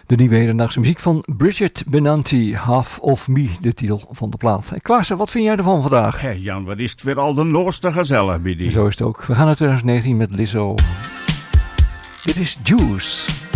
De nieuwe hedendaagse muziek van Bridget Benanti, Half of Me, de titel van de plaat. En Klaassen, wat vind jij ervan vandaag? Hey Jan, wat is het weer al de noorste gezellig bij die. Zo is het ook. We gaan naar 2019 met Lizzo. Dit is Juice.